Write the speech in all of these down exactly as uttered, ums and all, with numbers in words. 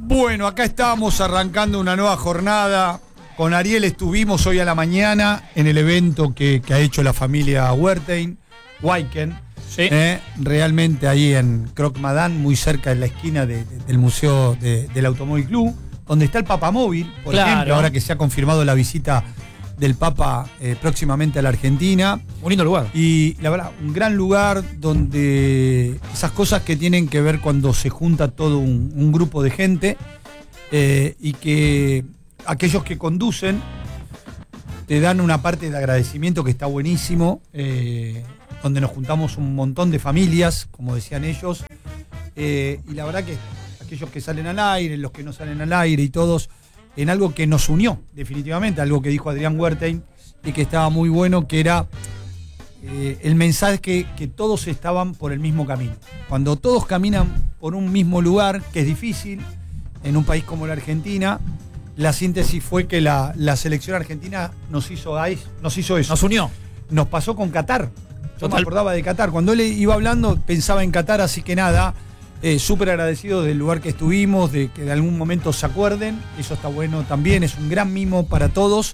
Bueno, acá estamos arrancando una nueva jornada. Con Ariel estuvimos hoy a la mañana en el evento que, que ha hecho la familia Wertheim, Weiken. Sí. Eh, realmente ahí en Croc Madame, muy cerca de la esquina de, de, del Museo de, del Automóvil Club, donde está el Papamóvil, por Claro. ejemplo, ahora que se ha confirmado la visita del Papa eh, próximamente a la Argentina. Un lindo lugar. Y la verdad, un gran lugar donde esas cosas que tienen que ver cuando se junta todo un, un grupo de gente eh, y que aquellos que conducen te dan una parte de agradecimiento que está buenísimo, eh, donde nos juntamos un montón de familias, como decían ellos, eh, y la verdad que aquellos que salen al aire, los que no salen al aire y todos, en algo que nos unió definitivamente, algo que dijo Adrián Wertheim y que estaba muy bueno, que era eh, el mensaje que, que todos estaban por el mismo camino. Cuando todos caminan por un mismo lugar, que es difícil, en un país como la Argentina, la síntesis fue que la, la selección argentina nos hizo, nos hizo eso. Nos unió. Nos pasó con Qatar. Yo Total. me acordaba de Qatar. Cuando él iba hablando, pensaba en Qatar, así que nada, eh, súper agradecido del lugar que estuvimos, de que de algún momento se acuerden. Eso está bueno también, es un gran mimo para todos,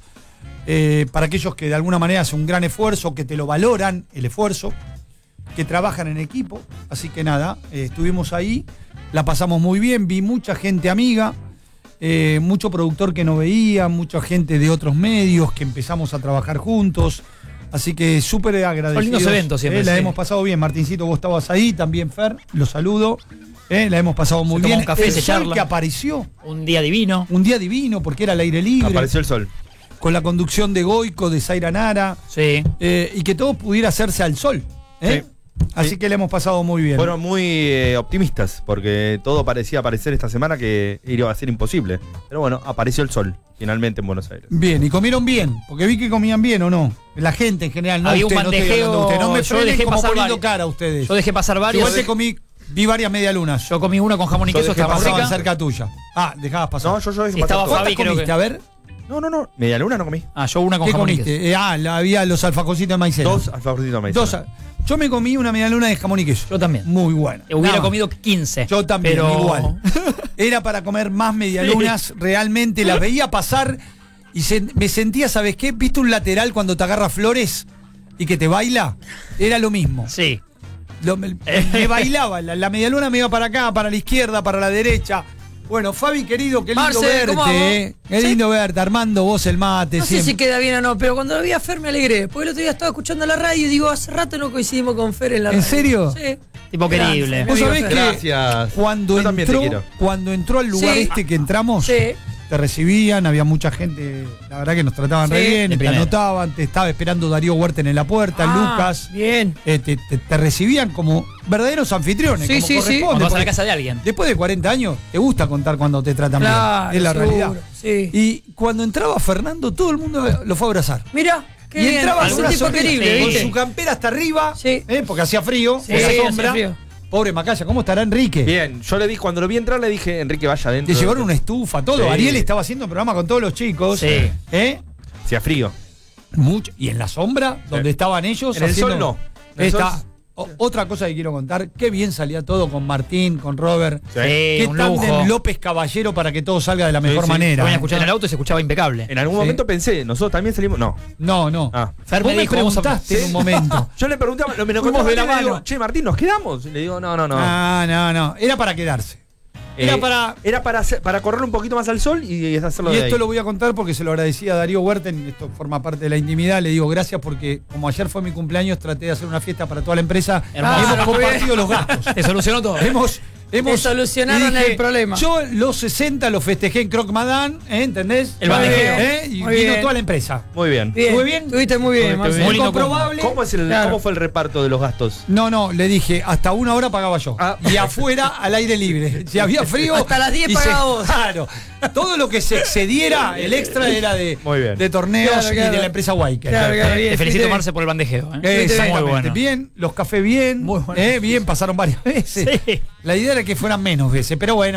eh, para aquellos que de alguna manera hacen un gran esfuerzo, que te lo valoran, el esfuerzo, que trabajan en equipo. Así que nada, eh, estuvimos ahí, la pasamos muy bien, vi mucha gente amiga, eh, mucho productor que no veía, mucha gente de otros medios que empezamos a trabajar juntos. Así que súper agradecidos. Son lindos eventos siempre, eh, La sí. hemos pasado bien. Martincito, vos estabas ahí, también Fer, lo saludo. Eh, la hemos pasado muy Se toma bien. un café, el se sol charla. que apareció, Un día divino. un día divino, porque era al aire libre, Apareció el sol. con la conducción de Goico, de Zaira Nara, Sí. eh, y que todo pudiera hacerse al sol. ¿eh? Sí. Así Sí. que le hemos pasado muy bien. Fueron muy eh, optimistas porque todo parecía aparecer esta semana que iba a ser imposible. Pero bueno, apareció el sol finalmente en Buenos Aires. Bien, y comieron bien, porque vi que comían bien o no. La gente en general, no Había usted, un no estoy bandejeo, hablando de usted. No me yo frenen dejé como pasar poniendo varios. cara a ustedes. Yo dejé pasar varios. Igual te comí, vi varias medialunas. Yo comí uno con jamón y Yo queso, dejé estaba pasar rica. Pasaban cerca tuya. Ah, dejabas pasar. No, yo, yo dejé Y pasar estaba todo. Fabi, creo comiste? que- A ver, No, no, no. Media luna no comí. Ah, yo una con ¿qué jamón y queso. comiste? Eh, ah, la- había los alfajorcitos de maicena. Dos alfajorcitos de maíz. Dos. Yo me comí una medialuna de jamón y queso. Yo también. Muy buena. Hubiera Nada más. comido quince. Yo también, pero... igual. Era para comer más medialunas, realmente las veía pasar y se- me sentía, ¿sabes qué? ¿Viste un lateral cuando te agarra Flores y que te baila? Era lo mismo. Sí. Lo- me, me bailaba, la, la medialuna me iba para acá, para la izquierda, para la derecha. Bueno, Fabi, querido, qué lindo Marce, ¿cómo verte. vamos? eh. Qué ¿Sí? lindo verte, Armando, vos el mate. No sé siempre. si queda bien o no, pero cuando lo vi a Fer me alegré. Porque el otro día estaba escuchando la radio y digo, hace rato no coincidimos con Fer en la ¿En radio. serio? Sí. Tipo querible. Vos sabés que Gracias. cuando Yo también te entró, quiero. cuando entró al lugar Sí. este que entramos, Sí. te recibían, había mucha gente, la verdad que nos trataban Sí, re bien, de te primera. anotaban, te estaba esperando Darío Wertheim en la puerta, Ah, Lucas, Bien. eh, te, te- te recibían como verdaderos anfitriones, Sí, como sí, sí. corresponde, Cuando vas a la porque casa de alguien. después de cuarenta años, te gusta contar cuando te tratan Claro, bien, es la seguro, realidad. sí. Y cuando entraba Fernando, todo el mundo lo fue a abrazar. Mira, qué y bien. entraba Es con un una tipo sonrisa, querible, con ¿viste? su campera hasta arriba, Sí. eh, porque hacía frío, Sí, en la hacía sombra. frío. Pobre Macaya, ¿cómo estará Enrique? Bien, yo le di, cuando lo vi entrar le dije, Enrique, vaya adentro. Le llevaron una estufa, todo. Sí. Ariel estaba haciendo un programa con todos los chicos. Sí. ¿Eh? Hacía frío. Mucho. Y en la sombra, donde estaban ellos. En el haciendo- sol no. En el Está- sol- o- otra cosa que quiero contar, qué bien salía todo con Martín, con Robert. Sí. Sí, Qué un tándem lujo. López Caballero para que todo salga de la mejor sí. manera. Lo venía ¿eh? escuchando en el auto y se escuchaba impecable. En algún Sí. momento pensé, nosotros también salimos. No. No, no. Ah. Fer Vos me me dijo, vamos a- preguntaste en Sí. un momento. Yo le pregunté, lo me lo Fuimos contaba de la Martín, le digo, mano. che, Martín, ¿nos quedamos? Y le digo, no, no, no. Ah, no, no. Era para quedarse. Era Eh, para. Era para, hacer- para correr un poquito más al sol y hacerlo Y de esto ahí. lo voy a contar porque se lo agradecí a Darío Wertheim, esto forma parte de la intimidad, le digo gracias porque como ayer fue mi cumpleaños traté de hacer una fiesta para toda la empresa Hermoso. y hemos Ah, muy compartido los gastos. Se solucionó todo. hemos, hemos Te solucionaron y dije, el problema. Yo los sesenta los festejé en Croc Madame, ¿eh? ¿Entendés? El bandejeo. ¿Eh? Y Muy vino bien. toda la empresa. Muy bien. Bien. ¿Estuve bien? Estuviste muy bien, Estuviste Marce. bien. Muy lindo comprobable. ¿Cómo, es el, Claro. ¿Cómo fue el reparto de los gastos? No, no, le dije, hasta una hora pagaba yo. Ah. Y afuera, al aire libre. Si había frío. Hasta las diez y se- pagaba vos. Claro. Todo lo que se excediera, el extra era de, Muy bien. de torneos Claro, y claro. de la empresa Weiken. Claro, claro, bien. Te felicito, Fuiste- Marce, por el bandejeo. ¿eh? Eh, Exactamente. Muy bueno. Bien, los cafés bien. Muy bueno. eh, bien, pasaron varias veces. Sí. La idea era que fueran menos veces, pero bueno,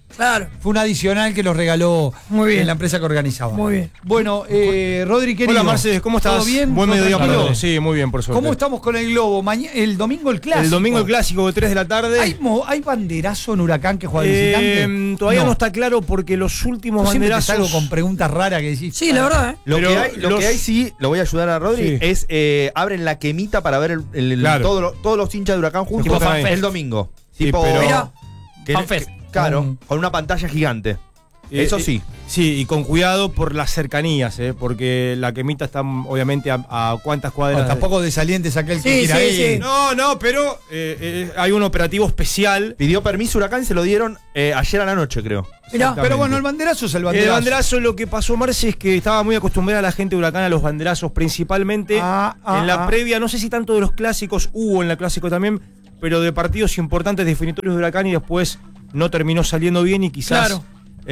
Claro. Fue un adicional que los regaló Muy bien. en la empresa que organizaba. Muy bien. Bueno, eh, Rodri, querido. Hola, Marce, ¿cómo estás? ¿Todo bien? Buen ¿Todo mediodía para tranquilo? todos. Sí, muy bien, por suerte. ¿Cómo estamos con el globo? Maña- el domingo el clásico. El domingo el clásico de tres de la tarde. ¿Hay, mo- ¿Hay banderazo en Huracán que juega de Eh, visitante? todavía no. está claro porque los últimos Vos siempre te banderazos. salgo con preguntas raras que decís. Sí, la verdad, ¿eh? Lo, Pero que hay, lo los- que hay, sí, lo voy a ayudar a Rodri, Sí. es eh, abren la quemita para ver el, el- el- Claro. todo lo- todos los hinchas de Huracán juntos Tipo el fanfest. domingo. Sí, tipo, pero- Mirá. que- Fanfest. que- claro, Con- con una pantalla gigante. Eh, Eso eh, sí. Sí, y con cuidado por las cercanías, eh, porque la quemita está mm, obviamente a, a cuántas cuadras. No, tampoco desalientes aquel que Sí, quiera sí, ir. sí. No, no, pero eh, eh, hay un operativo especial. Pidió permiso Huracán y se lo dieron eh, ayer a la noche, creo. Mirá. Pero bueno, el banderazo es el El banderazo. banderazo, lo que pasó, Marce, es que estaba muy acostumbrada la gente de Huracán a los banderazos, principalmente Ah, ah, en la ah. previa, no sé si tanto de los clásicos, hubo en la clásico también, pero de partidos importantes definitorios de Huracán y después no terminó saliendo bien y quizás Claro.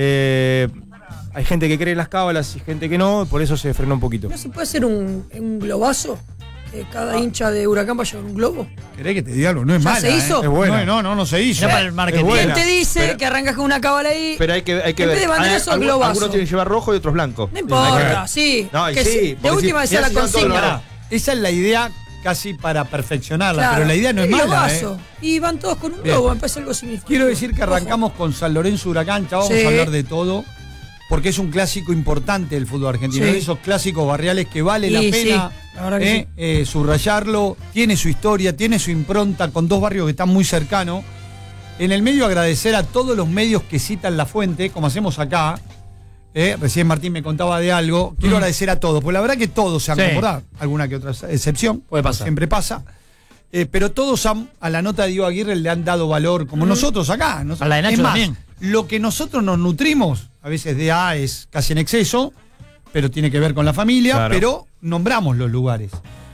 eh, hay gente que cree en las cábalas y gente que no, por eso se frenó un poquito. ¿No se puede hacer un, un globazo? Que cada hincha de Huracán vaya con un globo. ¿Querés que te diga algo? No es ¿Ya mala, se hizo? ¿eh? Es buena. No, no, no, no se hizo. No para el marketing. Es buena. ¿Quién te dice Pero- que arrancas con una cábala ahí? Pero hay que, hay que En ver. vez de banderazo, Hay- algu- globazo. Algunos tienen que llevar rojo y otros blanco. No importa, sí. No, y Que sí, se- de porque última si- sea la si hacían todo lo consigna. raro. Esa es la idea casi para perfeccionarla, Claro. pero la idea no es El mala. globazo. ¿eh? Y van todos con un Bien. globo, me parece algo significativo. Quiero decir que arrancamos con San Lorenzo Huracán, ya vamos Sí. a hablar de todo, porque es un clásico importante del fútbol argentino. Sí. De esos clásicos barriales que vale la Y pena sí, la verdad que eh, eh, subrayarlo. Tiene su historia, tiene su impronta, con dos barrios que están muy cercanos. En el medio agradecer a todos los medios que citan la fuente, como hacemos acá. Eh, recién Martín me contaba de algo. Quiero Mm. agradecer a todos, porque la verdad que todos se han Sí. comportado. Alguna que otra excepción. Puede pasar. Siempre pasa. Eh, pero todos han- a la nota de Diego Aguirre le han dado valor, como nosotros acá. Nos- A la de Nacho es más, también. lo que nosotros nos nutrimos, a veces de A es casi en exceso, pero tiene que ver con la familia, Claro. pero nombramos los lugares.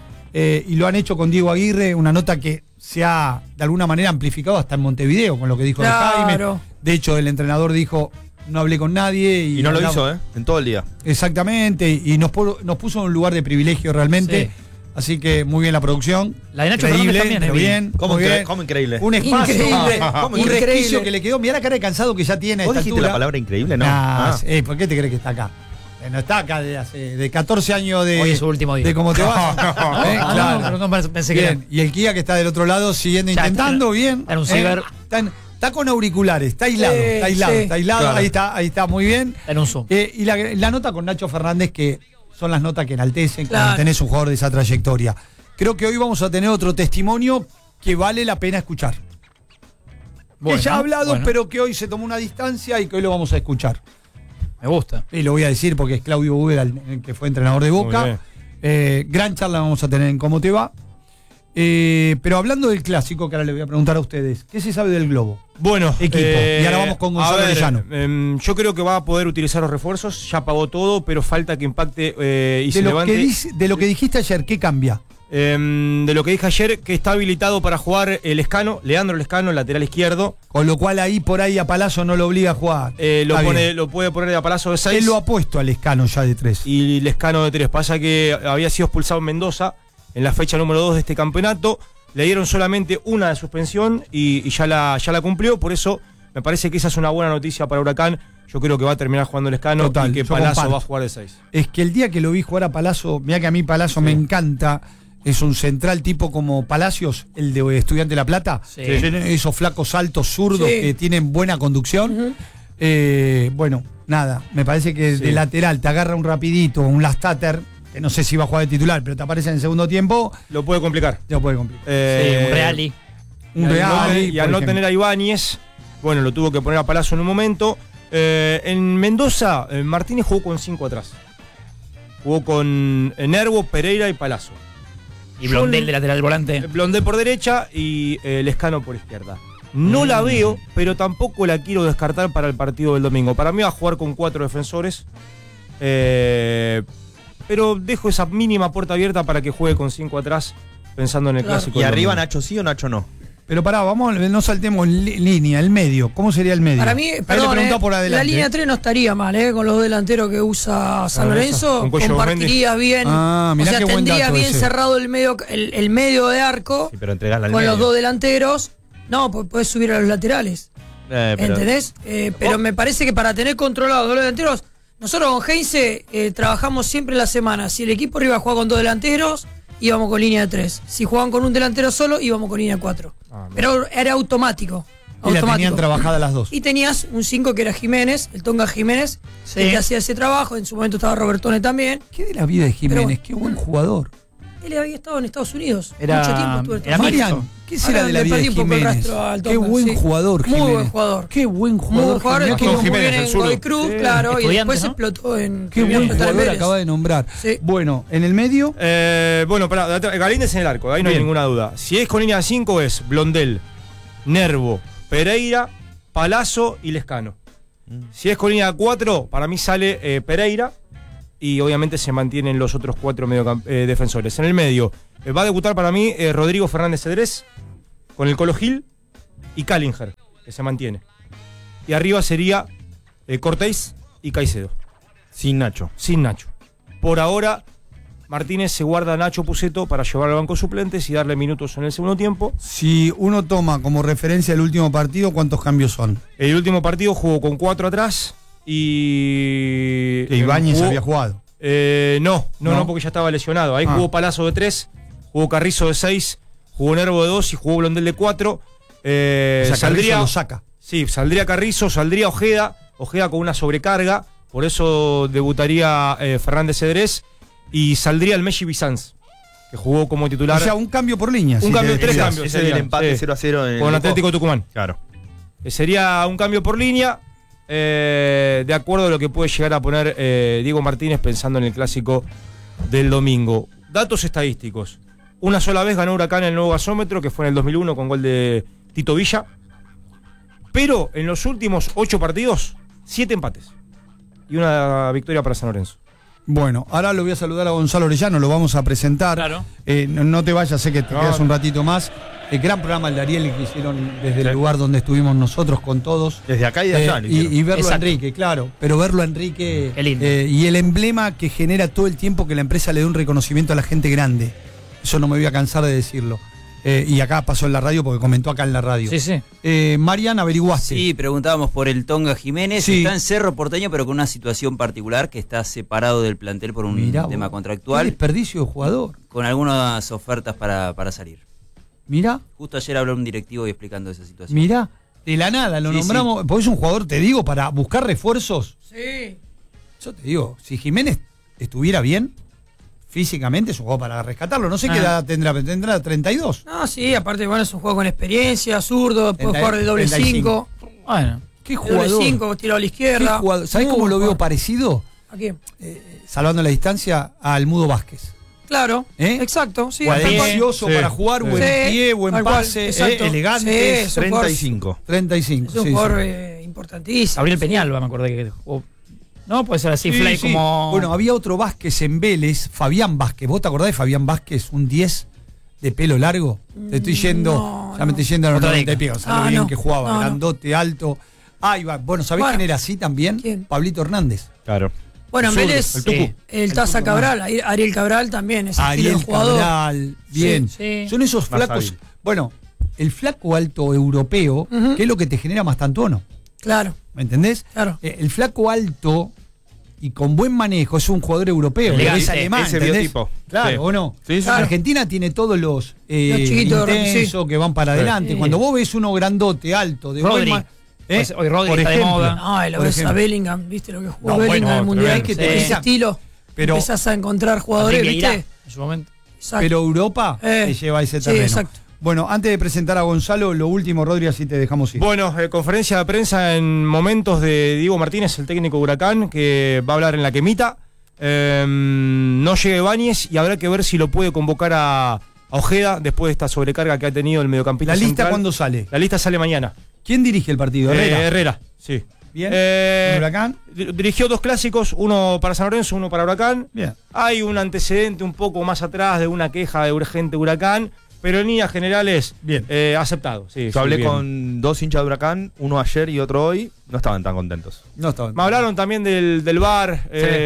Eh, y lo han hecho con Diego Aguirre, una nota que se ha de alguna manera amplificado hasta en Montevideo, con lo que dijo de Claro. Jaime. De hecho, el entrenador dijo, no hablé con nadie. Y, Y no lo hablaba- hizo, ¿eh? En todo el día. Exactamente, y nos, pu- nos puso en un lugar de privilegio realmente. Sí. Así que muy bien la producción. La de Nacho Increíble, Fernández también, pero eh, bien. ¿Cómo, muy incre- bien. cómo increíble? Un espacio, Increíble. un Increíble. resquicio que le quedó. Mirá la cara de cansado que ya tiene a ¿Vos esta dijiste altura. la palabra increíble? No. Nah, Ah. eh, ¿por qué te crees que está acá? Eh, No está acá de hace de catorce años de. Hoy es su último día. De cómo te vas. ¿Eh? Ah, Claro. no, pero no pensé que Bien. era. Y el Kia que está del otro lado siguiendo Ya, intentando, está- bien. está en un ¿eh? ciber. Está, en- está con auriculares, está aislado, Sí, está aislado, sí. está aislado. Claro. Ahí está, ahí está, muy bien. En un Zoom. Eh, y la, la nota con Nacho Fernández, que son las notas que enaltecen Claro. cuando tenés un jugador de esa trayectoria. Creo que hoy vamos a tener otro testimonio que vale la pena escuchar. Bueno, que ya ha hablado, bueno. pero que hoy se tomó una distancia y que hoy lo vamos a escuchar. Me gusta. Y lo voy a decir porque es Claudio Úbeda, el- el que fue entrenador de Muy Boca. bien. Eh, gran charla vamos a tener en Cómo Te Va. Eh, pero hablando del clásico, que ahora le voy a preguntar a ustedes, ¿qué se sabe del Globo? Bueno, Equipo. Y ahora vamos con a Gonzalo ver, Arellano. em, yo creo que va a poder utilizar los refuerzos, ya pagó todo, pero falta que impacte eh, y De se lo, levante. que dice- de lo que dijiste ayer, ¿qué cambia? Em, de lo que dije ayer, que está habilitado para jugar el Escano, Leandro Lescano, el lateral izquierdo. Con lo cual ahí por ahí a Palazzo no lo obliga a jugar. Eh, lo, Está pone, bien. lo puede poner de a palazo de seis. Él lo ha puesto al escano ya de tres. Y Lescano de tres. Pasa que había sido expulsado en Mendoza en la fecha número dos de este campeonato. Le dieron solamente una de suspensión y, y ya, la, ya la cumplió. Por eso me parece que esa es una buena noticia para Huracán. Yo creo que va a terminar jugando Lescano Total, y que yo Palazzo comparto. va a jugar de seis. Es que el día que lo vi jugar a Palazzo, mira que a mí Palazzo me encanta. Es un central tipo como Palacios, el de Estudiante de La Plata. Sí. Tiene esos flacos altos, zurdos, Sí. que tienen buena conducción. Eh, bueno, nada, me parece que Sí. de lateral te agarra un rapidito, un Lastater, que no sé si va a jugar de titular, pero te aparece en el segundo tiempo, Lo puede complicar. te lo puede complicar. Eh, Sí, un Reali. Un y al Real. no tener- y al no tener a Ibáñez, bueno, lo tuvo que poner a Palazzo en un momento. Eh, en Mendoza, eh, Martínez jugó con cinco atrás. Jugó con eh, Nervo, Pereira y Palazzo. Y Blondel de lateral volante. Blondel por derecha y eh, Lescano por izquierda. No la veo, pero tampoco la quiero descartar para el partido del domingo. Para mí va a jugar con cuatro defensores. Eh, pero dejo esa mínima puerta abierta para que juegue con cinco atrás, pensando en el Claro. clásico. ¿Y del arriba domingo. Nacho sí o Nacho no? Pero pará, vamos, no saltemos li- línea, el medio. ¿Cómo sería el medio? Para mí, Ahí le perdón, preguntó eh, por adelante. la línea tres no estaría mal, ¿eh? Con los delanteros que usa San Ah, Lorenzo, con Cuello compartiría bien. Ah, o mirá sea, qué buen tendría dato bien ese. cerrado el medio, el, el medio de arco Sí, pero entregarla al con medio. los dos delanteros. No, pues puedes subir a los laterales. Eh, pero- ¿Entendés? Eh, pero me parece que para tener controlados dos delanteros, nosotros con Heinze eh, trabajamos siempre la semana. Si el equipo arriba juega con dos delanteros, íbamos con línea de tres. Si jugaban con un delantero solo, íbamos con línea de cuatro. Ah, Pero era automático. Y la tenían automático. trabajadas las dos. Y tenías un cinco que era Jiménez, el Tonga Jiménez, Sí. que hacía ese trabajo. En su momento estaba Robertone también. ¿Qué de la vida de Jiménez? Pero- Qué buen jugador. Él había estado en Estados Unidos. Era- mucho tiempo estuvo en era Estados Unidos. Marian, ¿qué será Ahora de la le vida de perdí un poco el Jiménez? rastro al Qué Tonga, buen sí. jugador, Muy Jiménez. buen jugador. Qué buen Muy jugador. buen jugador, Jiménez. que jugó muy Jiménez, bien el en zurdo. Godoy Cruz, Sí. claro, y Estudiantes, después ¿no? explotó en... Qué terminó buen de explotar en jugador Vélez. acaba de nombrar. Sí. Bueno, en el medio, Eh, bueno, pará, Galíndez en el arco, ahí no hay Bien. ninguna duda. Si es con línea cinco es Blondel, Nervo, Pereira, Palazzo y Lescano. Si es con línea cuatro, para mí sale eh, Pereira y obviamente se mantienen los otros cuatro mediocamp- eh, defensores. En el medio eh, va a debutar para mí eh, Rodrigo Fernández Cedrés con el Colo Gil y Callinger, que se mantiene. Y arriba sería eh, Cortés y Caicedo, Sin Nacho. sin Nacho. Por ahora, Martínez se guarda a Nacho Puceto para llevar al banco de suplentes y darle minutos en el segundo tiempo. si uno toma como referencia el último partido, ¿cuántos cambios son? El último partido jugó con cuatro atrás y... Que Ibáñez jugó- había jugado. Eh, no, no, ¿No? no, porque ya estaba lesionado. Ahí Ah. jugó Palazzo de tres, jugó Carrizo de seis, jugó Nervo de dos y jugó Blondel de cuatro. Eh, O sea, Carrizo saldría, lo saca. sí, saldría Carrizo, saldría Ojeda, Ojeda con una sobrecarga, por eso debutaría eh, Fernández Cedrés y saldría el Messi Bizanz, que jugó como titular O sea, un cambio por línea. Un si cambio, te tres descuidas. cambios. Ese del serían, empate sí. cero a cero en el con grupo. Atlético Tucumán. Claro. Eh, Sería un cambio por línea, eh, de acuerdo a lo que puede llegar a poner eh, Diego Martínez pensando en el clásico del domingo. Datos estadísticos. Una sola vez ganó Huracán en el nuevo gasómetro, que fue en el dos mil uno con gol de Tito Villa. Pero en los últimos ocho partidos, siete empates. Y una victoria para San Lorenzo. Bueno, ahora lo voy a saludar a Gonzalo Orellano, lo vamos a presentar. Claro. Eh, no, no te vayas, sé que te No, quedas no. un ratito más. El gran programa el de Ariel que hicieron desde el lugar donde estuvimos nosotros con todos. Desde acá y de allá. Eh, lo y, hicieron. y verlo a Exacto. Enrique, claro. Pero verlo a Enrique Qué lindo. eh, y el emblema que genera todo el tiempo que la empresa le dé un reconocimiento a la gente grande. Eso no me voy a cansar de decirlo. Eh, y acá pasó en la radio porque comentó acá en la radio. Sí, sí. Eh, Marian, averiguaste. Sí, preguntábamos por el Tonga Jiménez. Sí. Está en Cerro Porteño, pero con una situación particular que está separado del plantel por un Mirá tema vos, qué contractual, desperdicio de jugador. con algunas ofertas para, para salir. Mirá, Justo ayer habló un directivo y explicando esa situación. mirá. De la nada lo Sí, nombramos. Porque es un jugador, te digo, para buscar refuerzos. Sí. Yo te digo, si Jiménez estuviera bien, físicamente es un juego para rescatarlo. No sé qué Ah. edad tendrá, pero tendrá treinta y dos. No, sí, aparte, bueno, es un juego con experiencia, zurdo, puede treinta jugar de doble treinta y cinco. cinco. Bueno. Qué Doble jugador. cinco, tirado a la Qué izquierda. jugador. ¿Sabés Muy cómo buen lo veo jugador. parecido? ¿A quién? Salvando la distancia al Mudo Vázquez. Claro, ¿Eh? exacto, sí. Jugador tal cual. precioso Sí, para jugar, sí. buen Sí, pie, buen tal cual, pase, exacto. eh, elegante. Sí, es un treinta y cinco. treinta y cinco. Es un sí, jugador sí. eh, importantísimo. Gabriel Peñalba, me acordé que jugó. No, puede ser así, Sí, Fly sí. como. Bueno, había otro Vázquez en Vélez, Fabián Vázquez. ¿Vos te acordás de Fabián Vázquez, un diez de pelo largo? Te estoy yendo, no, ya me estoy yendo a los Otra noventa y década. pico. ¿Sabés lo Ah, bien no. que jugaba? No, no. Grandote, alto. Ah, iba. Bueno, ¿sabés Bueno. quién era así también? ¿Quién? Pablito Hernández. Claro. Bueno, en Zurdo, Vélez, el Tucu. eh, el Taza Tucu, Cabral, Ari- Ariel Cabral también, ese estilo Ariel de jugador. Cabral, bien. Sí, sí. Son esos Más flacos. hábil. Bueno, el flaco alto europeo, Ujú. que es lo que te genera Mastantuono. Claro, ¿Me entendés? claro. Eh, el flaco alto y con buen manejo es un jugador europeo. Elegante, es alemán, ese ¿entendés? biotipo. Claro, Sí. ¿o no? Sí, sí, Claro. Argentina tiene todos los, eh, Los chiquitos, intensos sí. que van para adelante. Sí. Cuando vos ves uno grandote, alto, de Rodri. buen ma- ¿eh? Hoy Rodri Por está de ejemplo. moda. No, y lo Por ves a ejemplo. Bellingham, ¿viste lo que jugó No, Bellingham bueno, en el Mundial? tremendo. Que Sí. te ese estilo, Pero- empezás a encontrar jugadores, Enrique ¿viste? Aguilar, en su momento. Exacto. Pero Europa Eh, te lleva a ese sí, terreno. exacto. Bueno, antes de presentar a Gonzalo, lo último, Rodri, así te dejamos ir. Bueno, eh, conferencia de prensa en momentos de Diego Martínez, el técnico de Huracán, que va a hablar en la quemita. Eh, no llega Ibáñez y habrá que ver si lo puede convocar a, a Ojeda después de esta sobrecarga que ha tenido el mediocampista ¿La lista central. cuándo sale? La lista sale mañana. ¿Quién dirige el partido? Herrera. Eh, Herrera, sí. Bien. Eh, ¿En Huracán? di- Dirigió dos clásicos, uno para San Lorenzo, uno para Huracán. Bien. Hay un antecedente un poco más atrás de una queja de urgente Huracán, pero en líneas generales, Bien. eh, aceptado. Sí, Yo sí, hablé bien. con dos hinchas de Huracán, uno ayer y otro hoy, no estaban tan contentos. No estaba. Me hablaron también del, del bar.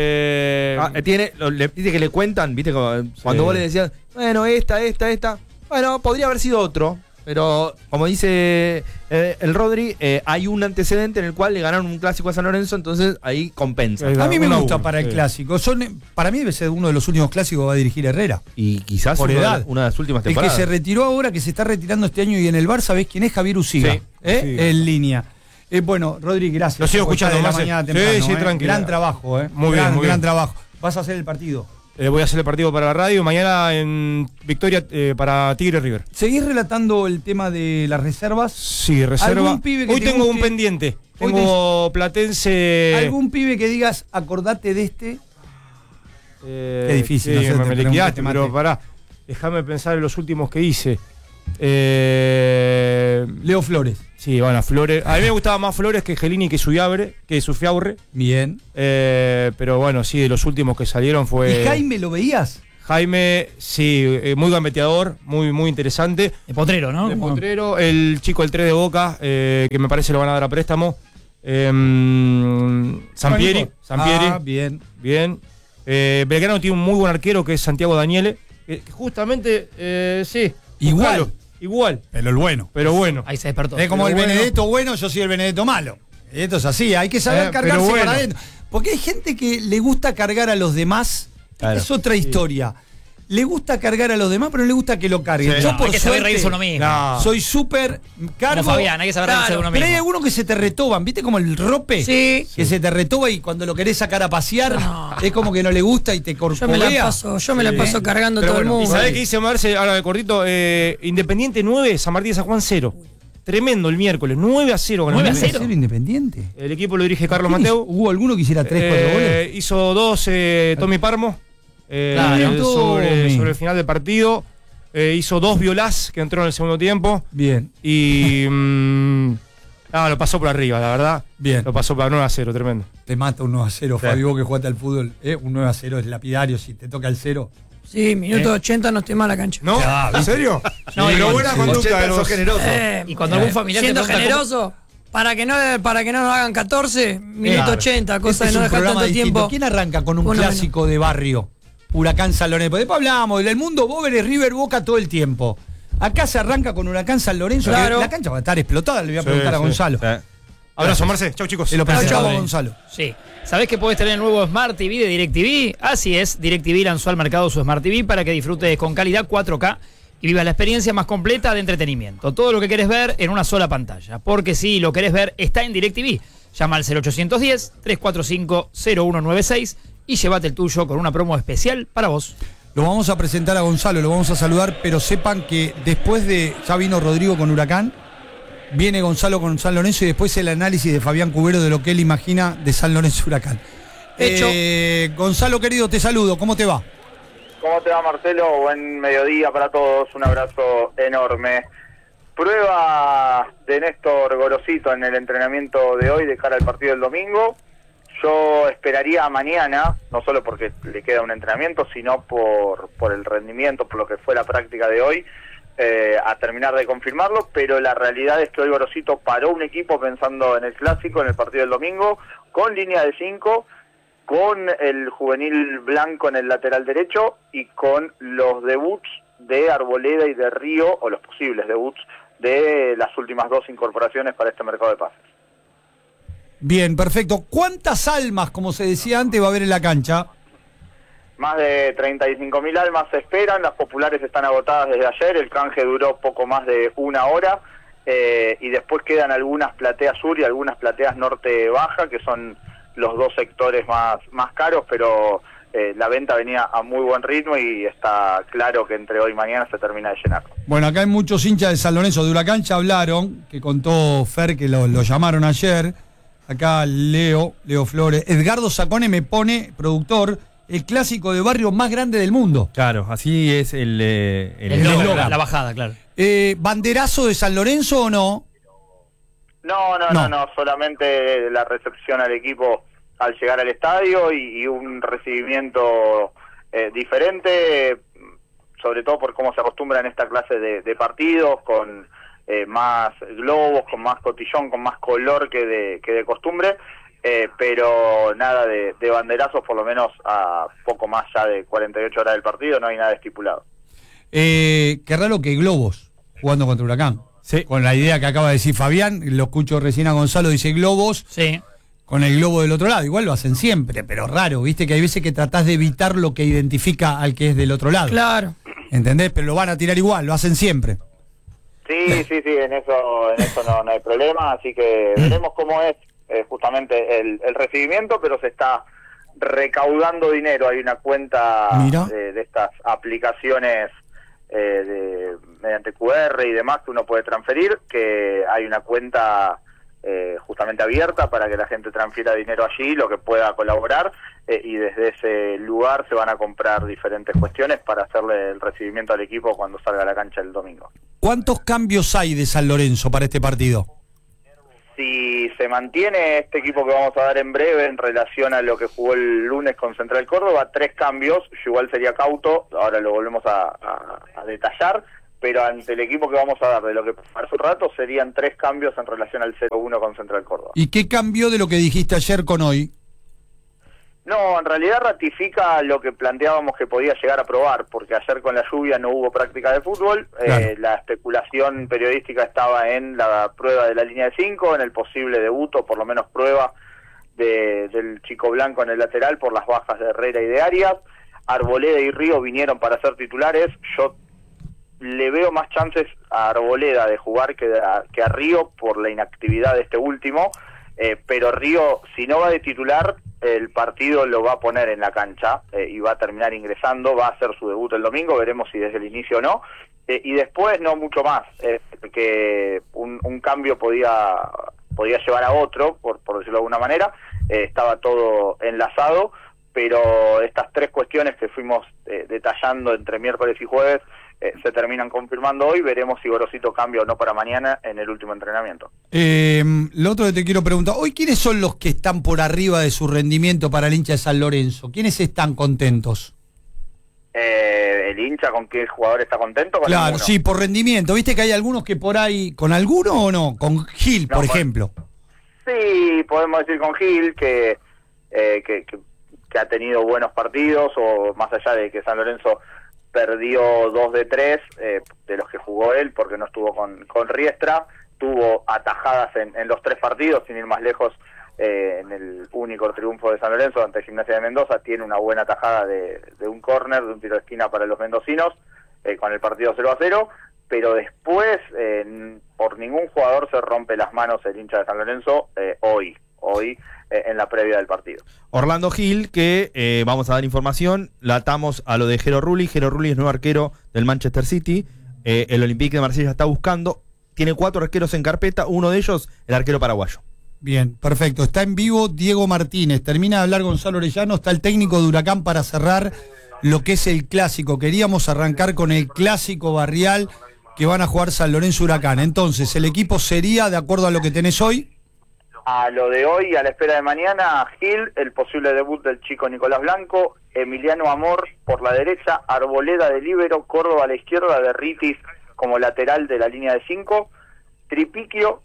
eh, Ah, eh, tiene, lo- le, dice que le cuentan, viste, como, cuando Sí. vos le decías, bueno, esta, esta, esta, bueno, podría haber sido otro, pero como dice eh, el Rodri, eh, hay un antecedente en el cual le ganaron un clásico a San Lorenzo, entonces ahí compensa. Eh, A mí me uno a gusta uno, para el sí. clásico. Son, para mí debe ser uno de los últimos clásicos que va a dirigir Herrera. Y quizás Por uno de edad. la- una de las últimas El que temporadas. se retiró ahora, que se está retirando este año y en el Bar, ¿sabés quién es? Javier Usiga. Sí, ¿eh? sí. En línea. Eh, bueno, Rodri, gracias. Lo sigo Porque escuchando, está de la Marce. mañana Sí, temprano, sí, ¿eh? tranquila. Gran trabajo, ¿eh? Muy bien, gran, muy gran bien. trabajo. Vas a hacer el partido. Eh, voy a hacer el partido para la radio. Mañana en Victoria eh, para Tigre River. ¿Seguís relatando el tema de las reservas? Sí, reserva. ¿Algún pibe que Hoy te tengo guste? un pendiente. Hoy Tengo Platense. ¿Algún pibe que digas, acordate de este? Eh, Qué difícil, sí, no sé, te me, me pregunto, liquidaste, te maté. pero pará. Déjame pensar en los últimos que hice. Eh, Leo Flores. sí, bueno, Flores. A mí me gustaba más Flores que Gelini que Suyabre, que Sufiaurre. Bien. Eh, pero bueno, sí, de los últimos que salieron fue. ¿Y Jaime lo veías? Jaime, sí, eh, muy gambeteador, muy, muy interesante. De Potrero, ¿no? De Potrero, el chico del tres de Boca, eh, que me parece lo van a dar a préstamo. Eh, Sampieri, Juanito. Sampieri, Ah, bien. bien. Eh, Belgrano tiene un muy buen arquero que es Santiago Daniele. Que que justamente, eh, sí. Igual. buscalo, igual, Pero el bueno. pero bueno. Ahí se despertó. Es como Pero el bueno. Benedetto bueno, yo soy el Benedetto malo. Esto es así, hay que saber Eh, cargarse pero bueno. para adentro. Porque hay gente que le gusta cargar a los demás. Claro. Es otra historia. Le gusta cargar a los demás, pero no le gusta que lo carguen. Sí. Yo No, por hay que saber suerte, reírse uno mismo. No. soy súper cargo. Como Fabián, hay que saber reírse de uno Pero hay mismo. algunos que se te retoban, ¿viste? Como el rope. Sí. Que se te retoba y cuando lo querés sacar a pasear, es como que no le gusta y te Yo corcovea. me la paso, yo me la Sí. paso cargando Pero todo bueno, el ¿y mundo. sabés qué dice Marce? Ahora de cortito, eh, Independiente nueve, San Martín de San Juan cero. Tremendo el miércoles, nueve a cero. ganó nueve a Independiente. cero. ¿Cero Independiente? El equipo lo dirige Carlos ¿Quién hizo? Mateu. ¿Hubo alguno que hiciera tres, cuatro goles? Eh, hizo dos eh, Tommy Parmo eh, Claro. sobre, Tommy. sobre el final del partido. Eh, hizo dos Violás que entró en el segundo tiempo. Bien, Y. mm, ah, lo pasó por arriba, la verdad. bien. Lo pasó para nueve a cero, tremendo. Te mata un nueve a cero, Sí. Fabio, vos que jugaste al fútbol. ¿eh? Un nueve a cero es lapidario, si te toca el cero. Sí, minuto ochenta nos tema la cancha. ¿No? Ya, ¿En serio? No, y pero con- buena sí. conducta ochenta de los- sos generoso. Eh, Y cuando algún familiar te siendo pregunta generoso, para que no para que no nos hagan catorce, minuto Claro. ochenta, cosa Este de es no un dejar programa tanto distinto. tiempo. ¿Quién arranca con un Uno clásico de barrio? Huracán San Lorenzo. Después hablamos del mundo Boveres, River, Boca todo el tiempo. Acá se arranca con Huracán San Lorenzo. Claro. que La cancha va a estar explotada, le voy a Sí, preguntar a sí. Gonzalo. Eh, Abrazo, Marce. Chau, chicos. Se lo Chau, presentamos a chau. Gonzalo. Sí. ¿Sabés que podés tener el nuevo Smart T V de DirecTV? Así es, DirecTV lanzó al mercado su Smart T V para que disfrutes con calidad cuatro K y vivas la experiencia más completa de entretenimiento. Todo lo que querés ver en una sola pantalla. Porque si lo querés ver, está en DirecTV. Llama al cero ochocientos diez, trescientos cuarenta y cinco, cero uno noventa y seis y llévate el tuyo con una promo especial para vos. Lo vamos a presentar a Gonzalo, lo vamos a saludar, pero sepan que después de. Ya vino Rodrigo con Huracán, viene Gonzalo con San Lorenzo y después el análisis de Fabián Cubero de lo que él imagina de San Lorenzo Huracán. Hecho. Eh, Gonzalo querido, te saludo, ¿cómo te va? ¿Cómo te va, Marcelo? Buen mediodía para todos, un abrazo enorme. Prueba de Néstor Gorosito en el entrenamiento de hoy de cara al partido del domingo. Yo esperaría mañana, no solo porque le queda un entrenamiento, sino por, por el rendimiento, por lo que fue la práctica de hoy, eh, a terminar de confirmarlo, pero la realidad es que hoy Gorosito paró un equipo pensando en el clásico, en el partido del domingo, con línea de cinco, con el juvenil Blanco en el lateral derecho y con los debuts de Arboleda y de Río, o los posibles debuts de las últimas dos incorporaciones para este mercado de pases. Bien, perfecto. ¿Cuántas almas, como se decía antes, va a haber en la cancha? Más de treinta y cinco mil almas se esperan, las populares están agotadas desde ayer, el canje duró poco más de una hora, eh, y después quedan algunas plateas sur y algunas plateas norte baja, que son los dos sectores más, más caros, pero eh, la venta venía a muy buen ritmo y está claro que entre hoy y mañana se termina de llenar. Bueno, acá hay muchos hinchas de San Lorenzo de Huracán, ya hablaron, que contó Fer que lo, lo llamaron ayer. Acá Leo, Leo Flores. Edgardo Sacone me pone, productor, el clásico de barrio más grande del mundo. Claro, así es el. eh, el- El el logo, logo. la, la bajada, claro. Eh, ¿Banderazo de San Lorenzo o no? No, no, No. no, no, solamente la recepción al equipo al llegar al estadio y, y un recibimiento eh, diferente, sobre todo por cómo se acostumbra en esta clase de, de partidos, con eh, más globos, con más cotillón, con más color que de, que de costumbre, eh, pero nada de, de banderazos, por lo menos a poco más ya de cuarenta y ocho horas del partido, no hay nada estipulado. Eh, qué raro que globos. jugando contra Huracán. Sí. Con la idea que acaba de decir Fabián, lo escucho recién a Gonzalo, dice globos, Sí. con el globo del otro lado. Igual lo hacen siempre, pero raro, viste que hay veces que tratás de evitar lo que identifica al que es del otro lado. Claro. ¿Entendés? Pero lo van a tirar igual, lo hacen siempre. Sí, sí, sí, en eso, en eso no, no hay problema, así que veremos cómo es eh, justamente el, el recibimiento, pero se está recaudando dinero. Hay una cuenta de, de estas aplicaciones eh, de, mediante Q R y demás que uno puede transferir, que hay una cuenta eh, justamente abierta para que la gente transfiera dinero allí, lo que pueda colaborar, eh, y desde ese lugar se van a comprar diferentes cuestiones para hacerle el recibimiento al equipo cuando salga a la cancha el domingo. ¿Cuántos cambios hay de San Lorenzo para este partido? Si se mantiene este equipo que vamos a dar en breve en relación a lo que jugó el lunes con Central Córdoba, tres cambios, yo igual sería cauto, ahora lo volvemos a, a, a detallar, pero ante el equipo que vamos a dar de lo que hace un rato serían tres cambios en relación al cero uno con Central Córdoba. ¿Y qué cambió de lo que dijiste ayer con hoy? No, en realidad ratifica lo que planteábamos que podía llegar a probar, porque ayer con la lluvia no hubo práctica de fútbol, Claro. eh, la especulación periodística estaba en la prueba de la línea de cinco, en el posible debut o por lo menos prueba de, del Chico Blanco en el lateral por las bajas de Herrera y de Arias. Arboleda y Río vinieron para ser titulares. Yo le veo más chances a Arboleda de jugar que a, que a Río por la inactividad de este último, eh, pero Río, si no va de titular, el partido lo va a poner en la cancha eh, y va a terminar ingresando, va a hacer su debut el domingo, veremos si desde el inicio o no, eh, y después no mucho más, eh, que un, un cambio podía podía llevar a otro, por, por decirlo de alguna manera, eh, estaba todo enlazado, pero estas tres cuestiones que fuimos eh, detallando entre miércoles y jueves eh, se terminan confirmando hoy. Veremos si Gorosito cambia o no para mañana en el último entrenamiento. Eh, lo otro que te quiero preguntar, hoy ¿quiénes son los que están por arriba de su rendimiento para el hincha de San Lorenzo? ¿Quiénes están contentos? Eh, el hincha, ¿con qué jugador está contento? Con Claro, ninguno. sí, por rendimiento. ¿Viste que hay algunos que por ahí, con alguno o no? Con Gil, No, por con- ejemplo. Sí, podemos decir con Gil que, eh, que, que, que ha tenido buenos partidos, o más allá de que San Lorenzo perdió dos de tres eh, de los que jugó él porque no estuvo con, con Riestra, tuvo atajadas en, en los tres partidos, sin ir más lejos, eh, en el único triunfo de San Lorenzo ante Gimnasia de Mendoza, tiene una buena tajada de, de un córner, de un tiro de esquina para los mendocinos, eh, con el partido cero a cero, pero después eh, por ningún jugador se rompe las manos el hincha de San Lorenzo eh, hoy, hoy eh, en la previa del partido. Orlando Gil, que eh, vamos a dar información, la atamos a lo de Jero Rulli. Jero Rulli es nuevo arquero del Manchester City, eh, el Olympique de Marsella está buscando, tiene cuatro arqueros en carpeta, uno de ellos el arquero paraguayo. Bien, perfecto. Está en vivo Diego Martínez. Termina de hablar Gonzalo Orellano. Está el técnico de Huracán para cerrar lo que es el clásico. Queríamos arrancar con el clásico barrial que van a jugar San Lorenzo Huracán. Entonces, ¿el equipo sería, de acuerdo a lo que tenés hoy? A lo de hoy, a la espera de mañana, Gil, el posible debut del chico Nicolás Blanco, Emiliano Amor por la derecha, Arboleda de líbero, Córdoba a la izquierda, de Ritis como lateral de la línea de cinco, Tripiquio,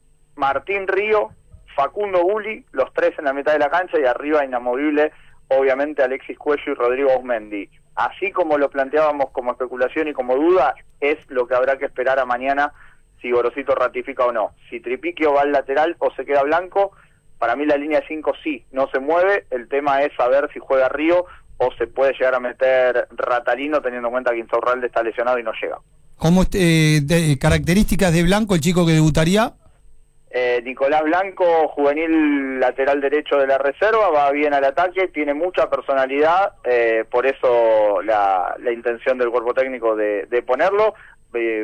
Martín Río, Facundo Gulli, los tres en la mitad de la cancha, y arriba inamovible, obviamente, Alexis Cuello y Rodrigo Osmendi. Así como lo planteábamos como especulación y como duda, es lo que habrá que esperar a mañana si Gorosito ratifica o no. Si Tripiquio va al lateral o se queda Blanco, para mí la línea de cinco sí, no se mueve. El tema es saber si juega Río o se puede llegar a meter Ratalino, teniendo en cuenta que Insaurralde está lesionado y no llega. ¿Cómo eh, de, características de Blanco, el chico que debutaría? Eh, Nicolás Blanco, juvenil lateral derecho de la reserva, va bien al ataque, tiene mucha personalidad, eh, por eso la, la intención del cuerpo técnico de, de ponerlo. Eh,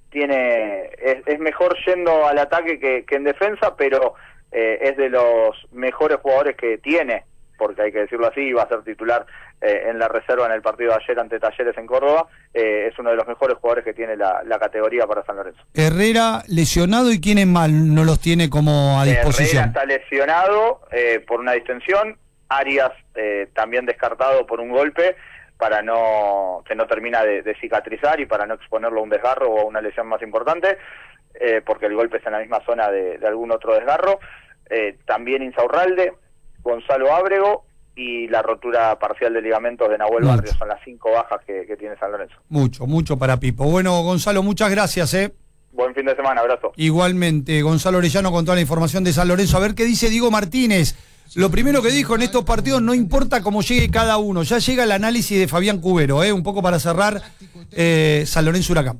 tiene es, es mejor yendo al ataque que, que en defensa, pero eh, es de los mejores jugadores que tiene, porque hay que decirlo así, va a ser titular eh, en la reserva en el partido de ayer ante Talleres en Córdoba. Eh, es uno de los mejores jugadores que tiene la, la categoría para San Lorenzo. Herrera lesionado, ¿y quién es mal? No los tiene como a disposición. Herrera está lesionado eh, por una distensión, Arias eh, también descartado por un golpe, para no que no termina de, de cicatrizar y para no exponerlo a un desgarro o a una lesión más importante, eh, porque el golpe es en la misma zona de, de algún otro desgarro. Eh, también Insaurralde, Gonzalo Ábrego y la rotura parcial de ligamentos de Nahuel Mucho. Barrios. Son las cinco bajas que, que tiene San Lorenzo. Mucho, mucho para Pipo. Bueno, Gonzalo, muchas gracias, ¿eh? Buen fin de semana, abrazo. Igualmente, Gonzalo Orellano con toda la información de San Lorenzo. A ver qué dice Diego Martínez. Lo primero que dijo: en estos partidos no importa cómo llegue cada uno. Ya llega el análisis de Fabián Cubero, ¿eh? Un poco para cerrar eh, San Lorenzo Huracán.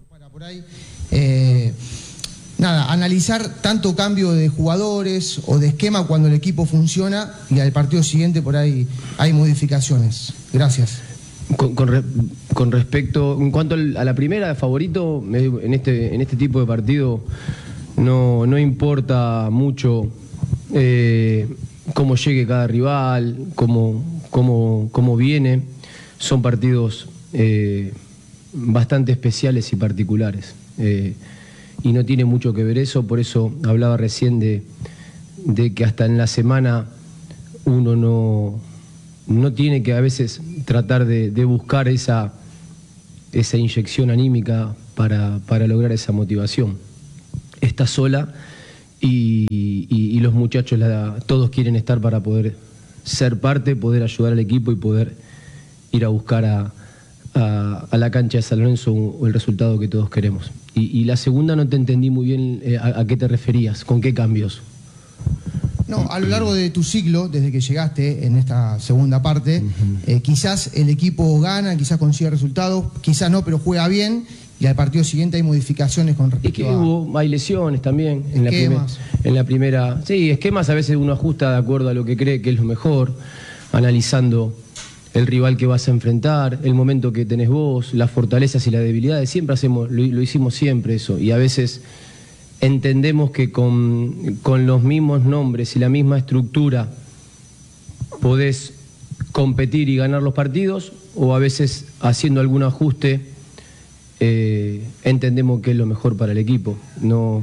Eh, nada, analizar tanto cambio de jugadores o de esquema cuando el equipo funciona y al partido siguiente por ahí hay modificaciones. Gracias. Con, con, re, con respecto, en cuanto al, a la primera, favorito, me, en, este, en este tipo de partido no, no importa mucho eh, cómo llegue cada rival, cómo, cómo, cómo viene. Son partidos eh, bastante especiales y particulares. Eh, y no tiene mucho que ver eso, por eso hablaba recién de, de que hasta en la semana uno no... no tiene que a veces tratar de, de buscar esa, esa inyección anímica para, para lograr esa motivación. Está sola y, y, y los muchachos la, todos quieren estar para poder ser parte, poder ayudar al equipo y poder ir a buscar a, a, a la cancha de San Lorenzo el resultado que todos queremos. Y, y la segunda no te entendí muy bien eh, a, a qué te referías, con qué cambios. No, a lo largo de tu ciclo, desde que llegaste en esta segunda parte, uh-huh. eh, quizás el equipo gana, quizás consigue resultados, quizás no, pero juega bien y al partido siguiente hay modificaciones con respecto y que a... hubo, hay lesiones también en la, primer, en la primera. Sí, esquemas a veces uno ajusta de acuerdo a lo que cree que es lo mejor, analizando el rival que vas a enfrentar, el momento que tenés vos, las fortalezas y las debilidades. Siempre hacemos, lo, lo hicimos siempre eso, y a veces entendemos que con, con los mismos nombres y la misma estructura podés competir y ganar los partidos, o a veces haciendo algún ajuste eh, entendemos que es lo mejor para el equipo. No,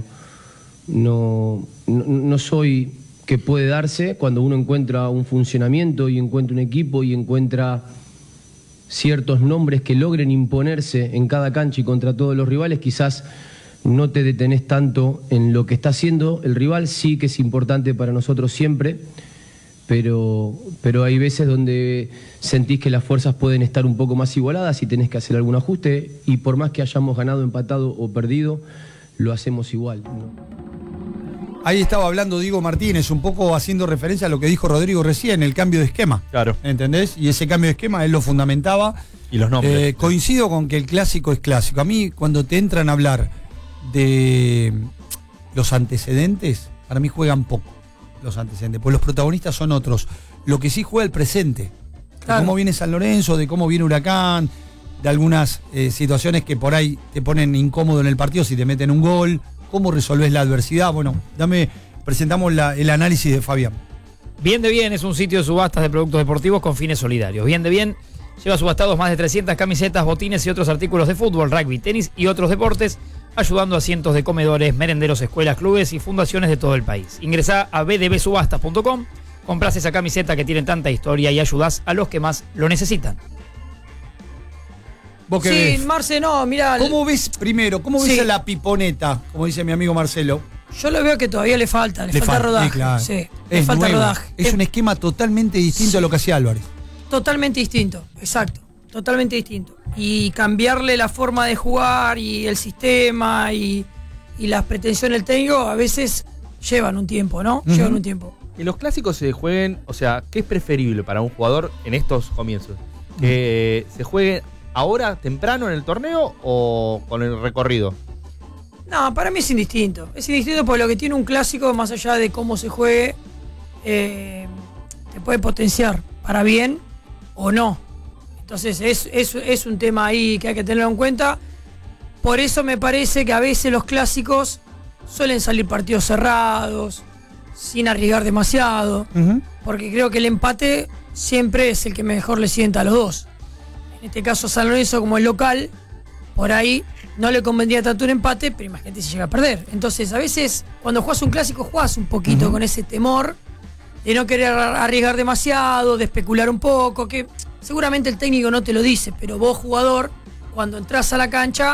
no, no, no soy que puede darse cuando uno encuentra un funcionamiento y encuentra un equipo y encuentra ciertos nombres que logren imponerse en cada cancha y contra todos los rivales. Quizás no te detenés tanto en lo que está haciendo el rival, sí que es importante para nosotros siempre, pero, pero hay veces donde sentís que las fuerzas pueden estar un poco más igualadas y tenés que hacer algún ajuste, y por más que hayamos ganado, empatado o perdido, lo hacemos igual, ¿no? Ahí estaba hablando Diego Martínez, un poco haciendo referencia a lo que dijo Rodrigo recién, el cambio de esquema. Claro. ¿Entendés? Y ese cambio de esquema él lo fundamentaba. Y los nombres. Eh, coincido con que el clásico es clásico. A mí, cuando te entran a hablar de los antecedentes, para mí juegan poco los antecedentes, pues los protagonistas son otros. Lo que sí juega el presente, Claro. de cómo viene San Lorenzo, de cómo viene Huracán, de algunas eh, situaciones que por ahí te ponen incómodo en el partido si te meten un gol, cómo resolvés la adversidad. Bueno, dame, presentamos la, el análisis de Fabián. Bien de Bien es un sitio de subastas de productos deportivos con fines solidarios. Bien de Bien lleva subastados más de trescientas camisetas, botines y otros artículos de fútbol, rugby, tenis y otros deportes, ayudando a cientos de comedores, merenderos, escuelas, clubes y fundaciones de todo el país. Ingresá a b d b subastas punto com, comprás esa camiseta que tiene tanta historia y ayudás a los que más lo necesitan. ¿Vos qué Sí, ves? Marce, no, mirá. ¿Cómo ves primero? ¿Cómo ves Sí. a la piponeta? Como dice mi amigo Marcelo. Yo lo veo que todavía le falta, le, Le falta falta, rodaje. sí, claro. Sí, le Es falta nuevo. rodaje. Es un esquema totalmente distinto Sí. a lo que hacía Álvarez. Totalmente distinto, exacto. Totalmente distinto. Y cambiarle la forma de jugar y el sistema y, y las pretensiones del técnico a veces llevan un tiempo, ¿no? Uh-huh. Llevan un tiempo. Que los clásicos se jueguen, o sea, ¿qué es preferible para un jugador en estos comienzos? ¿Que se juegue ahora, temprano en el torneo o con el recorrido? No, para mí es indistinto. Es indistinto porque lo que tiene un clásico, más allá de cómo se juegue, eh, te puede potenciar para bien o no. Entonces es, es, es un tema ahí que hay que tenerlo en cuenta. Por eso me parece que a veces los clásicos suelen salir partidos cerrados, sin arriesgar demasiado, Uh-huh. porque creo que el empate siempre es el que mejor le sienta a los dos. En este caso San Lorenzo, como el local, por ahí no le convendría tanto un empate, pero imagínate si llega a perder. Entonces a veces cuando jugás un clásico jugás un poquito uh-huh. con ese temor de no querer arriesgar demasiado, de especular un poco, que seguramente el técnico no te lo dice, pero vos jugador, cuando entras a la cancha,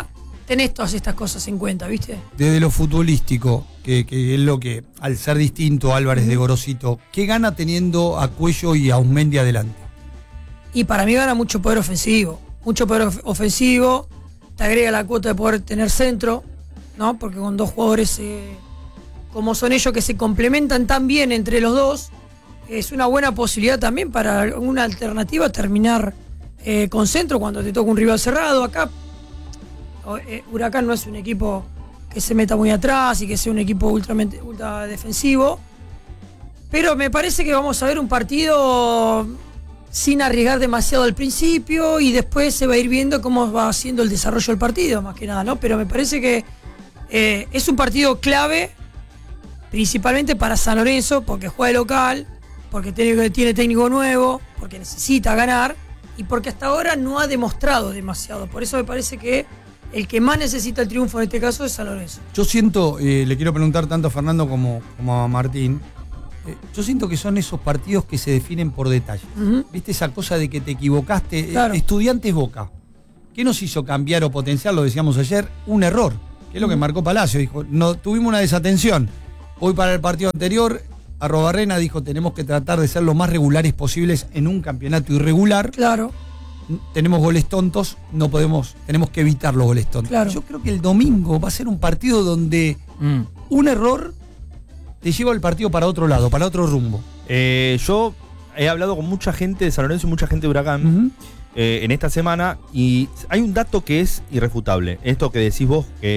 tenés todas estas cosas en cuenta, ¿viste? Desde lo futbolístico, que, que es lo que, al ser distinto Álvarez de Gorosito, ¿qué gana teniendo a Cuello y a Usmendi adelante? Y para mí gana mucho poder ofensivo. Mucho poder of- ofensivo, te agrega la cuota de poder tener centro, ¿no? Porque con dos jugadores eh, como son ellos que se complementan tan bien entre los dos, es una buena posibilidad también para una alternativa terminar eh, con centro cuando te toca un rival cerrado. Acá eh, Huracán no es un equipo que se meta muy atrás y que sea un equipo ultra, ultra defensivo, pero me parece que vamos a ver un partido sin arriesgar demasiado al principio y después se va a ir viendo cómo va haciendo el desarrollo del partido, más que nada, ¿no? Pero me parece que eh, es un partido clave, principalmente para San Lorenzo, porque juega de local, porque tiene, tiene técnico nuevo, porque necesita ganar y porque hasta ahora no ha demostrado demasiado. Por eso me parece que el que más necesita el triunfo en este caso es San Lorenzo. Yo siento, eh, le quiero preguntar tanto a Fernando como, como a Martín, eh, yo siento que son esos partidos que se definen por detalle. Uh-huh. ¿Viste esa cosa de que te equivocaste? Claro. Eh, Estudiantes Boca. ¿Qué nos hizo cambiar o potenciar? Lo decíamos ayer, un error. Que es lo que marcó Palacio. Dijo, no, tuvimos una desatención. Hoy para el partido anterior, Arrobarrena dijo, tenemos que tratar de ser lo más regulares posibles en un campeonato irregular. Claro. Tenemos goles tontos, no podemos, tenemos que evitar los goles tontos. Claro. Yo creo que el domingo va a ser un partido donde Mm. un error te lleva el partido para otro lado, para otro rumbo. Eh, yo he hablado con mucha gente de San Lorenzo y mucha gente de Huracán Uh-huh. eh, en esta semana y hay un dato que es irrefutable. Esto que decís vos, que